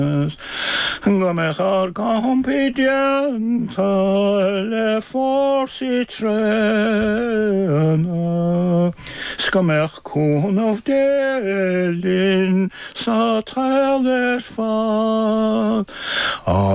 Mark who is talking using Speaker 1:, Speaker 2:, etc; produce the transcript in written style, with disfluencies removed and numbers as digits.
Speaker 1: Gymech ar gompidiant le ffors I trena Sgymech cwn of delyn sa tael ffad